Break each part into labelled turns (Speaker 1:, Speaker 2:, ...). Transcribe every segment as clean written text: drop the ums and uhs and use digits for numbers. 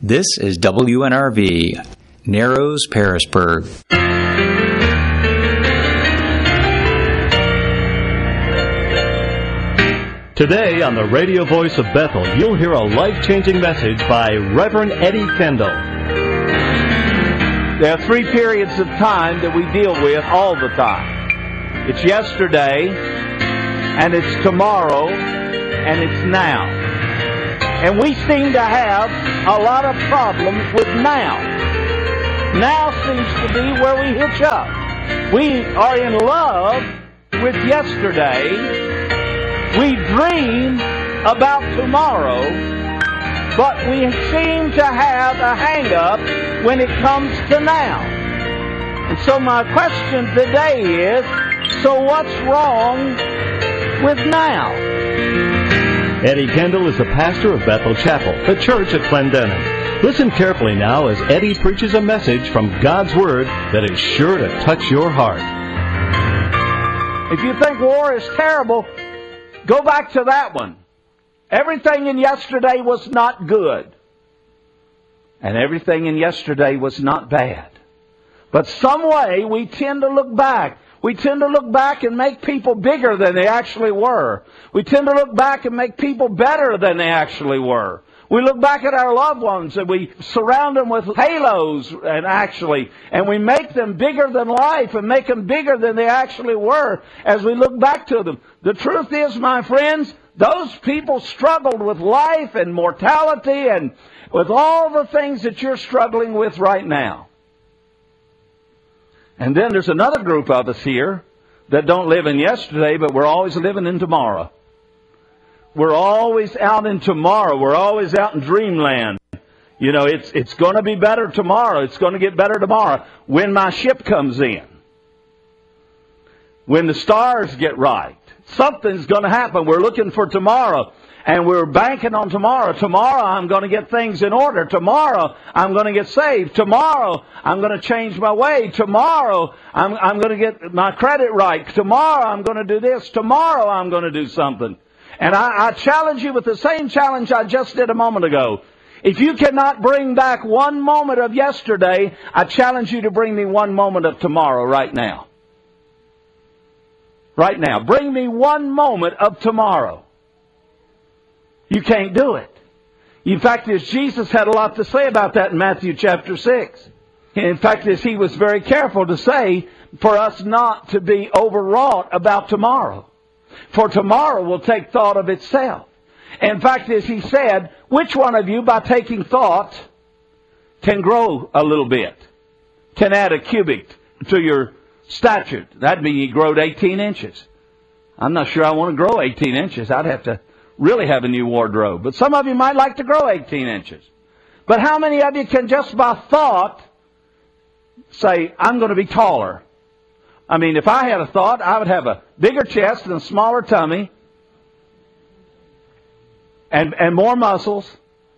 Speaker 1: This is WNRV, Narrows, Pearisburg.
Speaker 2: Today on the radio voice of Bethel, you'll hear a life-changing message by Reverend Eddie Kendall.
Speaker 3: There are three periods of time that we deal with all the time. It's yesterday, and it's tomorrow, and it's now. And we seem to have a lot of problems with now. Now seems to be where we hitch up. We are in love with yesterday. We dream about tomorrow, but we seem to have a hang-up when it comes to now. And so my question today is, so what's wrong with now?
Speaker 2: Eddie Kendall is the pastor of Bethel Chapel, the church at Clendenin. Listen carefully now as Eddie preaches a message from God's Word that is sure to touch your heart.
Speaker 3: If you think war is terrible, go back to that one. Everything in yesterday was not good. And everything in yesterday was not bad. But some way we tend to look back. We tend to look back and make people bigger than they actually were. We tend to look back and make people better than they actually were. We look back at our loved ones and we surround them with halos and we make them bigger than life and make them bigger than they actually were as we look back to them. The truth is, my friends, those people struggled with life and mortality and with all the things that you're struggling with right now. And then there's another group of us here that don't live in yesterday, but we're always living in tomorrow. We're always out in tomorrow. We're always out in dreamland. You know, it's going to be better tomorrow. It's going to get better tomorrow when my ship comes in. When the stars get right. Something's going to happen. We're looking for tomorrow. And we're banking on tomorrow. Tomorrow I'm going to get things in order. Tomorrow I'm going to get saved. Tomorrow I'm going to change my way. Tomorrow I'm going to get my credit right. Tomorrow I'm going to do this. Tomorrow I'm going to do something. And I challenge you with the same challenge I just did a moment ago. If you cannot bring back one moment of yesterday, I challenge you to bring me one moment of tomorrow right now. Right now. Bring me one moment of tomorrow. You can't do it. In fact, Jesus had a lot to say about that in Matthew chapter 6. In fact, he was very careful to say for us not to be overwrought about tomorrow. For tomorrow will take thought of itself. In fact, as he said, which one of you, by taking thought, can grow a little bit? Can add a cubit to your stature? That'd mean you growed 18 inches. I'm not sure I want to grow 18 inches. I'd have to really have a new wardrobe. But some of you might like to grow 18 inches. But how many of you can just by thought say, I'm going to be taller? I mean, if I had a thought, I would have a bigger chest and a smaller tummy and more muscles.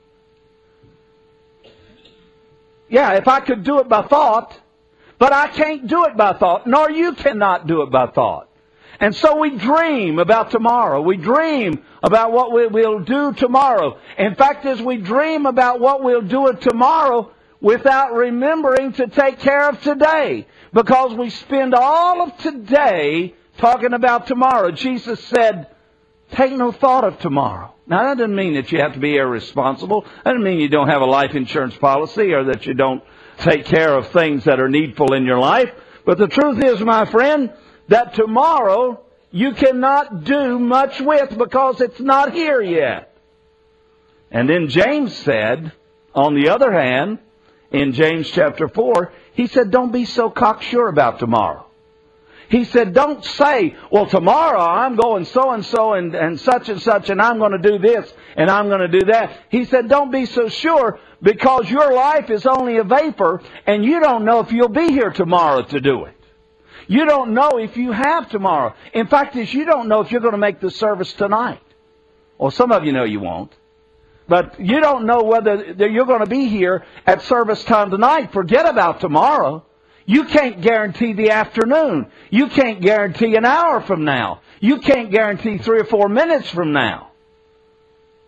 Speaker 3: Yeah, if I could do it by thought, but I can't do it by thought, nor you cannot do it by thought. And so we dream about tomorrow. We dream about what we'll do tomorrow. In fact, as we dream about what we'll do tomorrow without remembering to take care of today, because we spend all of today talking about tomorrow. Jesus said, take no thought of tomorrow. Now, that doesn't mean that you have to be irresponsible. That doesn't mean you don't have a life insurance policy or that you don't take care of things that are needful in your life. But the truth is, my friend, that tomorrow you cannot do much with because it's not here yet. And then James said, on the other hand, in James chapter 4, he said, don't be so cocksure about tomorrow. He said, don't say, well, tomorrow I'm going so-and-so and such, and I'm going to do this, and I'm going to do that. He said, don't be so sure, because your life is only a vapor, and you don't know if you'll be here tomorrow to do it. You don't know if you have tomorrow. In fact, you don't know if you're going to make the service tonight. Well, some of you know you won't. But you don't know whether you're going to be here at service time tonight. Forget about tomorrow. You can't guarantee the afternoon. You can't guarantee an hour from now. You can't guarantee 3 or 4 minutes from now.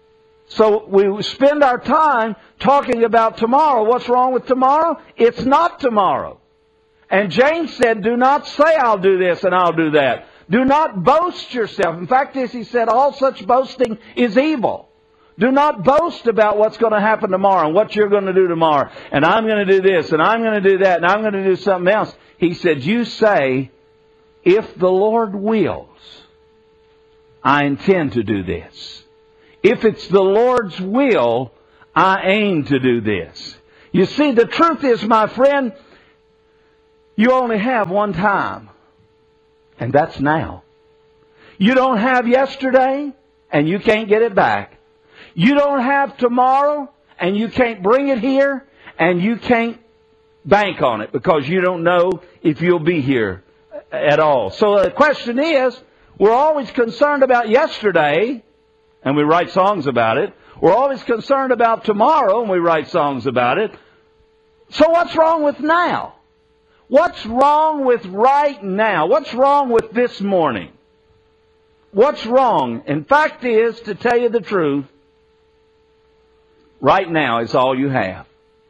Speaker 3: So we spend our time talking about tomorrow. What's wrong with tomorrow? It's not tomorrow. And James said, do not say I'll do this and I'll do that. Do not boast yourself. In fact, as he said, all such boasting is evil. Do not boast about what's going to happen tomorrow and what you're going to do tomorrow. And I'm going to do this and I'm going to do that and I'm going to do something else. He said, you say, if the Lord wills, I intend to do this. If it's the Lord's will, I aim to do this. You see, the truth is, my friend, you only have one time. And that's now. You don't have yesterday, and you can't get it back. You don't have tomorrow, and you can't bring it here, and you can't bank on it because you don't know if you'll be here at all. So the question is, we're always concerned about yesterday, and we write songs about it. We're always concerned about tomorrow, and we write songs about it. So what's wrong with now? What's wrong with right now? What's wrong with this morning? What's wrong? In fact is, to tell you the truth, right now is all you have.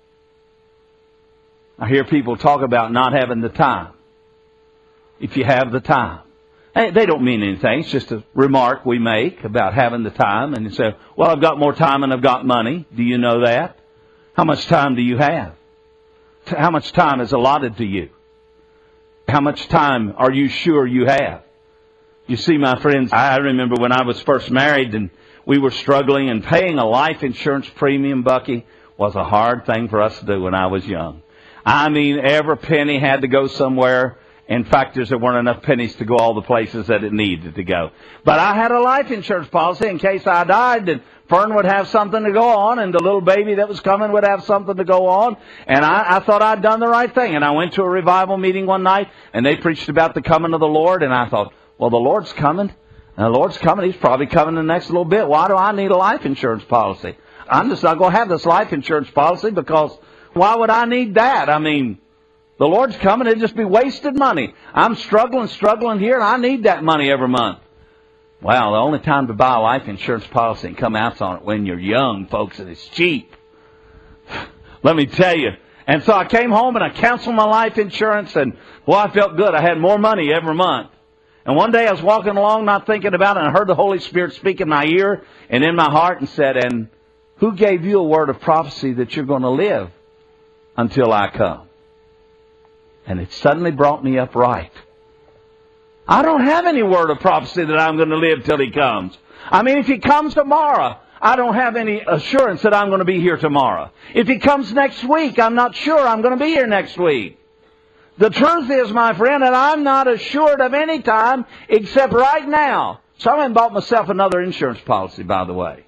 Speaker 3: I hear people talk about not having the time. If you have the time. They don't mean anything. It's just a remark we make about having the time. And you say, well, I've got more time and I've got money. Do you know that? How much time do you have? How much time is allotted to you? How much time are you sure you have? You see, my friends, I remember when I was first married and we were struggling, and paying a life insurance premium, Bucky, was a hard thing for us to do when I was young. I mean, every penny had to go somewhere. In fact, there weren't enough pennies to go all the places that it needed to go. But I had a life insurance policy in case I died, and Fern would have something to go on, and the little baby that was coming would have something to go on. And I thought I'd done the right thing. And I went to a revival meeting one night, and they preached about the coming of the Lord. And I thought, well, the Lord's coming. And the Lord's coming. He's probably coming in the next little bit. Why do I need a life insurance policy? I'm just not going to have this life insurance policy because why would I need that? I mean, the Lord's coming. It'd just be wasted money. I'm struggling here, and I need that money every month. Well, the only time to buy a life insurance policy and come out on it when you're young, folks, and it's cheap. Let me tell you. And so I came home and I canceled my life insurance, and boy, I felt good. I had more money every month. And one day I was walking along not thinking about it, and I heard the Holy Spirit speak in my ear and in my heart and said, and who gave you a word of prophecy that you're going to live until I come? And it suddenly brought me up right. I don't have any word of prophecy that I'm going to live till He comes. I mean, if He comes tomorrow, I don't have any assurance that I'm going to be here tomorrow. If He comes next week, I'm not sure I'm going to be here next week. The truth is, my friend, that I'm not assured of any time except right now. So I went and bought myself another insurance policy, by the way.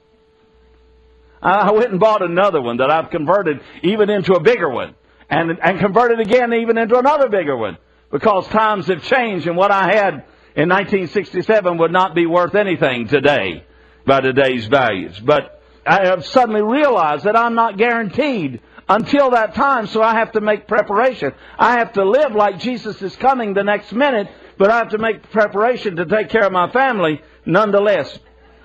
Speaker 3: I went and bought another one that I've converted even into a bigger one. And converted again even into another bigger one. Because times have changed, and what I had in 1967 would not be worth anything today by today's values. But I have suddenly realized that I'm not guaranteed until that time, so I have to make preparation. I have to live like Jesus is coming the next minute, but I have to make preparation to take care of my family nonetheless.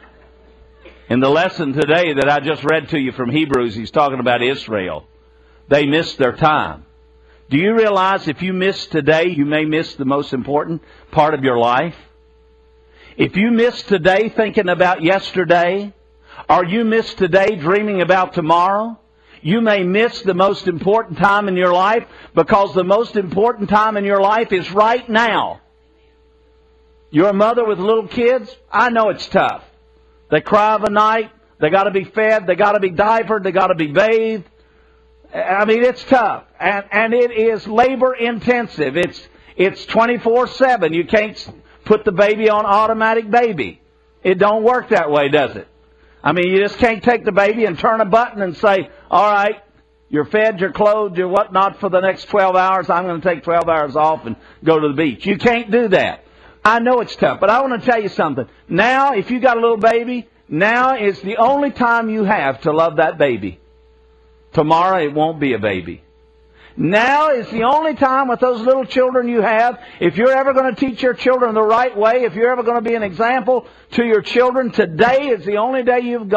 Speaker 3: In the lesson today that I just read to you from Hebrews, he's talking about Israel. They missed their time. Do you realize if you miss today, you may miss the most important part of your life? If you miss today thinking about yesterday, or you miss today dreaming about tomorrow, you may miss the most important time in your life, because the most important time in your life is right now. You're a mother with little kids. I know it's tough. They cry of a night. They got to be fed. They got to be diapered. They got to be bathed. I mean, it's tough. And it is labor intensive. It's 24/7. You can't put the baby on automatic baby. It don't work that way, does it? I mean, you just can't take the baby and turn a button and say, all right, you're fed, you're clothed, you're whatnot for the next 12 hours. I'm going to take 12 hours off and go to the beach. You can't do that. I know it's tough, but I want to tell you something. Now, if you got a little baby, now is the only time you have to love that baby. Tomorrow it won't be a baby. Now is the only time with those little children you have. If you're ever going to teach your children the right way, if you're ever going to be an example to your children, today is the only day you've got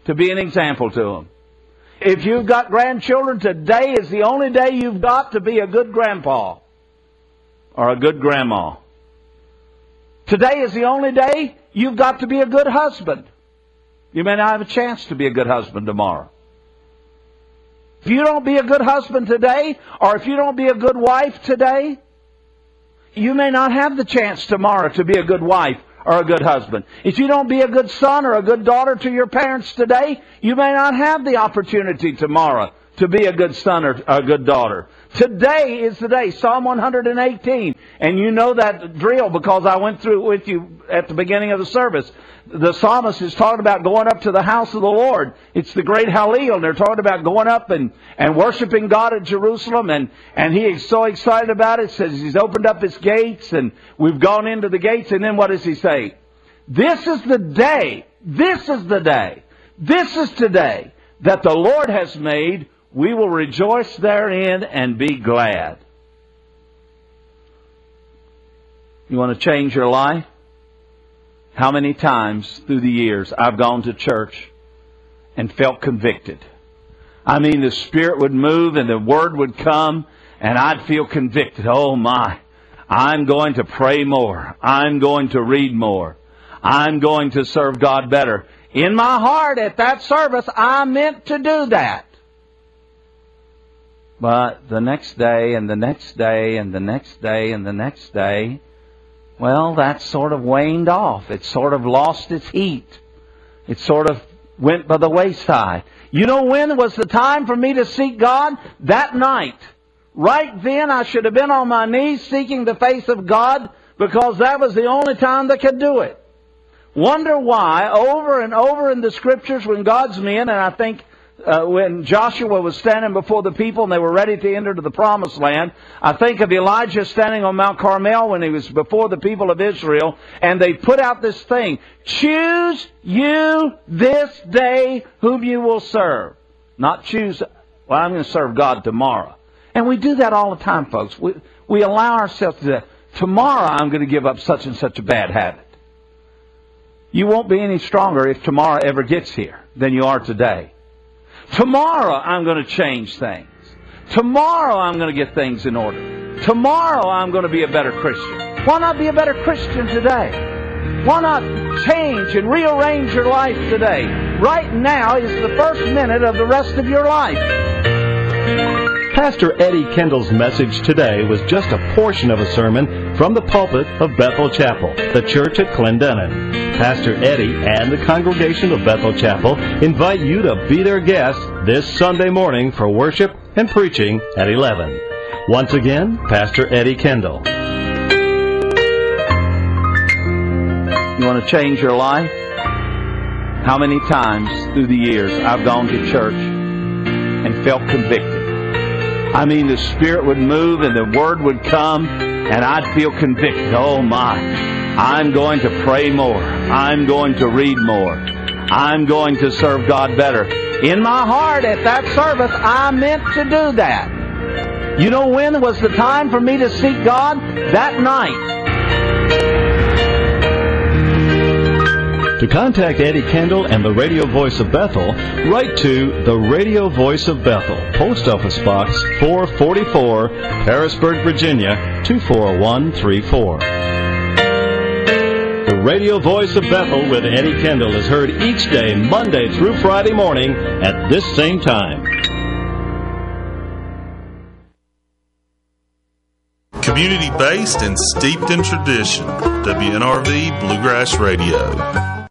Speaker 3: to be an example to them. If you've got grandchildren, today is the only day you've got to be a good grandpa or a good grandma. Today is the only day you've got to be a good husband. You may not have a chance to be a good husband tomorrow. If you don't be a good husband today, or if you don't be a good wife today, you may not have the chance tomorrow to be a good wife or a good husband. If you don't be a good son or a good daughter to your parents today, you may not have the opportunity tomorrow to be a good son or a good daughter. Today is the day, Psalm 118. And you know that drill because I went through it with you at the beginning of the service. The psalmist is talking about going up to the house of the Lord. It's the great Hallel, and they're talking about going up and worshiping God at Jerusalem, and he is so excited about it. Says he's opened up his gates, and we've gone into the gates, and then what does he say? This is the day, this is the day, this is today that the Lord has made. We will rejoice therein and be glad. You want to change your life? How many times through the years I've gone to church and felt convicted. I mean, the Spirit would move and the Word would come and I'd feel convicted. Oh my, I'm going to pray more. I'm going to read more. I'm going to serve God better. In my heart at that service, I meant to do that. But the next day and the next day and the next day and the next day, well, that sort of waned off. It sort of lost its heat. It sort of went by the wayside. You know when was the time for me to seek God? That night. Right then I should have been on my knees seeking the face of God because that was the only time that could do it. Wonder why over and over in the Scriptures when God's men, and I think when Joshua was standing before the people and they were ready to enter to the promised land, I think of Elijah standing on Mount Carmel when he was before the people of Israel, and they put out this thing, choose you this day whom you will serve. Not choose, well, I'm going to serve God tomorrow. And we do that all the time, folks. We allow ourselves to do that. Tomorrow I'm going to give up such and such a bad habit. You won't be any stronger if tomorrow ever gets here than you are today. Tomorrow I'm going to change things. Tomorrow I'm going to get things in order. Tomorrow I'm going to be a better Christian. Why not be a better Christian today? Why not change and rearrange your life today? Right now is the first minute of the rest of your life.
Speaker 2: Pastor Eddie Kendall's message today was just a portion of a sermon from the pulpit of Bethel Chapel, the church at Clendenin. Pastor Eddie and the congregation of Bethel Chapel invite you to be their guests this Sunday morning for worship and preaching at 11. Once again, Pastor Eddie Kendall.
Speaker 3: You want to change your life? How many times through the years I've gone to church and felt convicted. I mean, the Spirit would move and the Word would come and I'd feel convicted. Oh my, I'm going to pray more. I'm going to read more. I'm going to serve God better. In my heart at that service, I meant to do that. You know when was the time for me to seek God? That night.
Speaker 2: To contact Eddie Kendall and the Radio Voice of Bethel, write to the Radio Voice of Bethel, Post Office Box 444, Harrisburg, Virginia 24134. The Radio Voice of Bethel with Eddie Kendall is heard each day, Monday through Friday morning at this same time.
Speaker 4: Community-based and steeped in tradition, WNRV Bluegrass Radio.